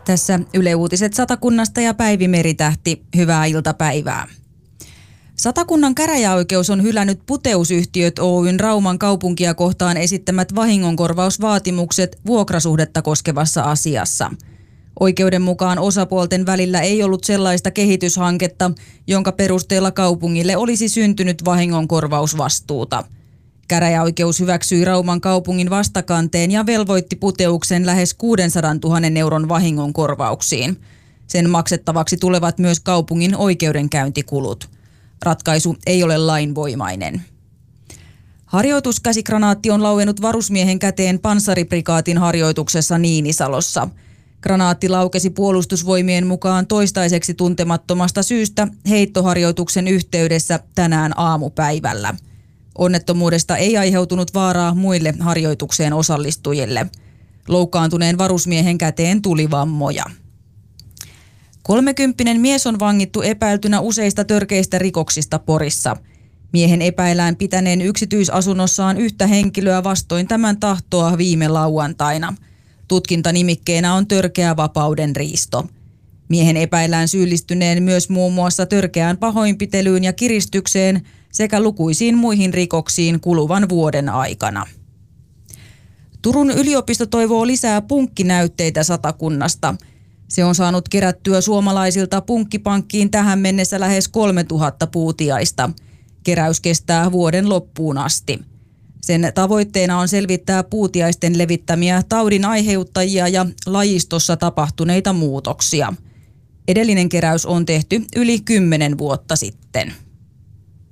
Tässä Yle Uutiset Satakunnasta ja Päivi Meritähti. Hyvää iltapäivää. Satakunnan käräjäoikeus on hylännyt Puteusyhtiöt Oyn Rauman kaupunkia kohtaan esittämät vahingonkorvausvaatimukset vuokrasuhdetta koskevassa asiassa. Oikeuden mukaan osapuolten välillä ei ollut sellaista kehityshanketta, jonka perusteella kaupungille olisi syntynyt vahingonkorvausvastuuta. Käräjäoikeus hyväksyi Rauman kaupungin vastakanteen ja velvoitti Puteuksen lähes 600 000 euron vahingonkorvauksiin. Sen maksettavaksi tulevat myös kaupungin oikeudenkäyntikulut. Ratkaisu ei ole lainvoimainen. Harjoituskäsikranaatti on lauennut varusmiehen käteen panssariprikaatin harjoituksessa Niinisalossa. Granaatti laukesi puolustusvoimien mukaan toistaiseksi tuntemattomasta syystä heittoharjoituksen yhteydessä tänään aamupäivällä. Onnettomuudesta ei aiheutunut vaaraa muille harjoitukseen osallistujille. Loukkaantuneen varusmiehen käteen tuli vammoja. 30 mies on vangittu epäiltynä useista törkeistä rikoksista Porissa. Miehen epäillään pitäneen yksityisasunnossaan yhtä henkilöä vastoin tämän tahtoa viime lauantaina. Tutkintanimikkeenä on törkeä vapauden riisto. Miehen epäillään syyllistyneen myös muun muassa törkeään pahoinpitelyyn ja kiristykseen sekä lukuisiin muihin rikoksiin kuluvan vuoden aikana. Turun yliopisto toivoo lisää punkkinäytteitä Satakunnasta. Se on saanut kerättyä suomalaisilta punkkipankkiin tähän mennessä lähes 3000 puutiaista. Keräys kestää vuoden loppuun asti. Sen tavoitteena on selvittää puutiaisten levittämiä taudin aiheuttajia ja lajistossa tapahtuneita muutoksia. Edellinen keräys on tehty yli 10 vuotta sitten.